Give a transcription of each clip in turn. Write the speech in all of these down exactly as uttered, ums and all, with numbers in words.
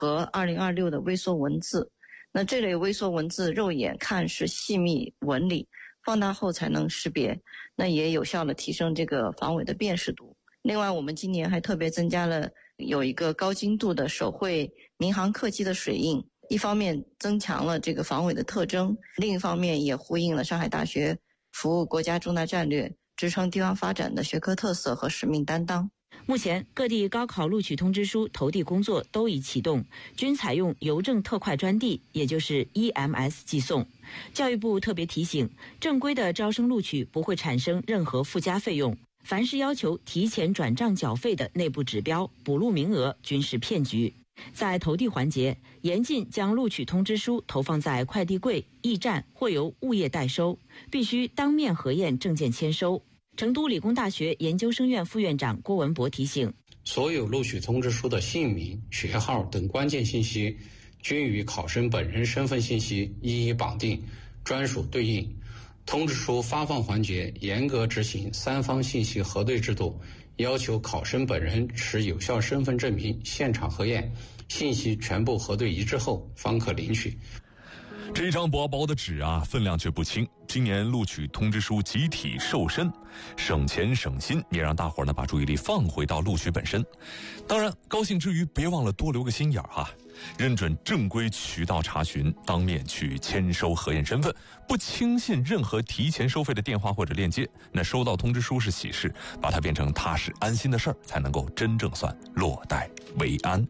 和二零二六的微缩文字。那这类微缩文字肉眼看是细密纹理，放大后才能识别，那也有效的提升这个防伪的辨识度。另外，我们今年还特别增加了有一个高精度的手绘民航客机的水印，一方面增强了这个防伪的特征，另一方面也呼应了上海大学服务国家重大战略、支撑地方发展的学科特色和使命担当。 目前各地高考录取通知书投递工作都已启动，均采用邮政特快专递，也就是 E M S 寄送。教育部特别提醒，正规的招生录取不会产生任何附加费用，凡是要求提前转账缴费的内部指标、补录名额均是骗局。在投递环节，严禁将录取通知书投放在快递柜、驿站或由物业代收，必须当面核验证件签收。成都理工大学研究生院副院长郭文博提醒， 所有录取通知书的姓名、学号等关键信息均与考生本人身份信息一一绑定，专属对应。通知书发放环节严格执行三方信息核对制度，要求考生本人持有效身份证明现场核验，信息全部核对一致后方可领取。 这张薄薄的纸啊，分量却不轻。今年录取通知书集体瘦身，省钱省心，也让大伙儿呢把注意力放回到录取本身。当然，高兴之余别忘了多留个心眼儿哈，认准正规渠道查询，当面去签收核验身份，不轻信任何提前收费的电话或者链接。那收到通知书是喜事，把它变成踏实安心的事儿，才能够真正算落袋为安。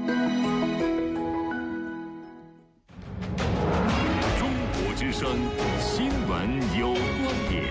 之声新闻有观点，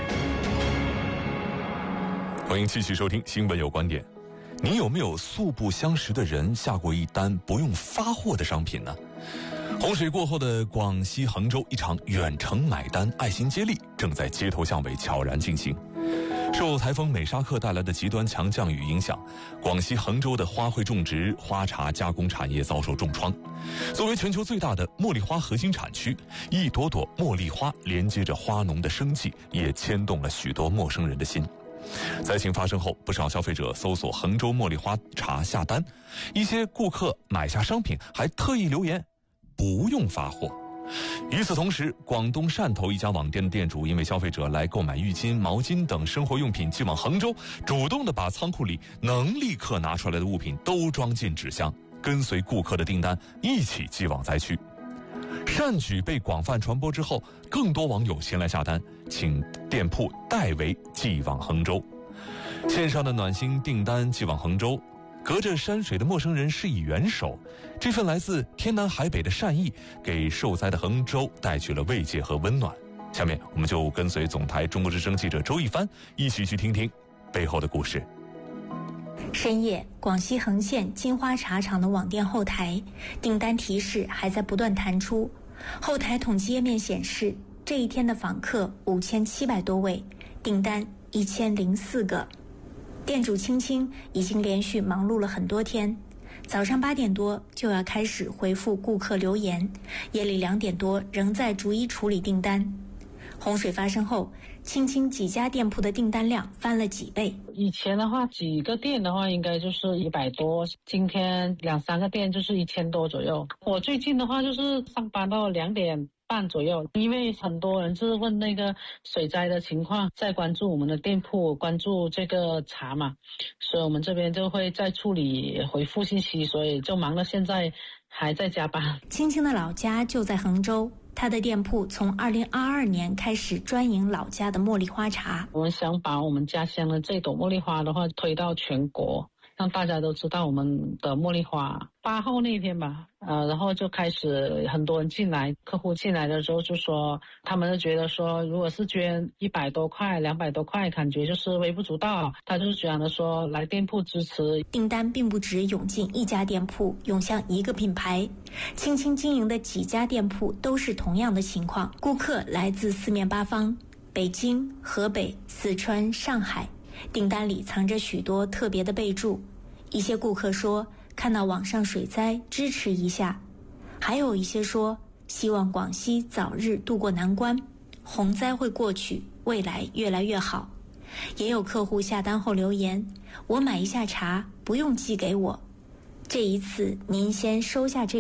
欢迎继续收听新闻有观点。你有没有素不相识的人下过一单不用发货的商品呢？洪水过后的广西衡州，一场远程买单爱心接力正在街头巷尾悄然进行。受台风美沙克带来的极端强降雨影响，广西衡州的花卉种植、花茶加工产业遭受重创。作为全球最大的茉莉花核心产区，一朵朵茉莉花连接着花农的生计，也牵动了许多陌生人的心。灾情发生后，不少消费者搜索衡州茉莉花茶下单，一些顾客买下商品还特意留言不用发货。与此同时，广东汕头一家网店的店主因为消费者来购买浴巾、毛巾等生活用品寄往衡州，主动地把仓库里能立刻拿出来的物品都装进纸箱，跟随顾客的订单一起寄往灾区。善举被广泛传播之后，更多网友前来下单，请店铺代为寄往衡州。线上的暖心订单寄往衡州，隔着山水的陌生人施以援手，这份来自天南海北的善意，给受灾的衡州带去了慰藉和温暖。下面我们就跟随总台中国之声记者周一帆一起去听听背后的故事。 深夜，广西衡县金花茶厂的网店后台订单提示还在不断弹出，后台统计页面显示，这一天的访客五千七百多位，订单一千零四个。店主青青已经连续忙碌了很多天，早上八点多就要开始回复顾客留言，夜里两点多仍在逐一处理订单。洪水发生后，青青几家店铺的订单量翻了几倍。 以前的话，几个店的话应该就是一百多，今天两三个店就是一千多左右。我最近的话就是上班到两点半左右，因为很多人是问那个水灾的情况，在关注我们的店铺，关注这个茶嘛，所以我们这边就会再处理回复信息，所以就忙到现在还在加班。 青青的老家就在衡州，他的店铺从二零二二年开始专营老家的茉莉花茶。 我们想把我们家乡的这朵茉莉花的话推到全国，让大家都知道我们的茉莉花。八号那天吧，呃，然后就开始很多人进来，客户进来的时候就说，他们就觉得说，如果是捐一百多块、两百多块，感觉就是微不足道。他就是讲的说，来店铺支持。 订单并不只涌进一家店铺，涌向一个品牌。青青经营的几家店铺都是同样的情况，顾客来自四面八方，北京、河北、四川、上海。订单里藏着许多特别的备注，一些顾客说看到网上水灾支持一下，还有一些说希望广西早日渡过难关，洪灾会过去，未来越来越好。也有客户下单后留言，我买一下茶不用寄给我，这一次您先收下这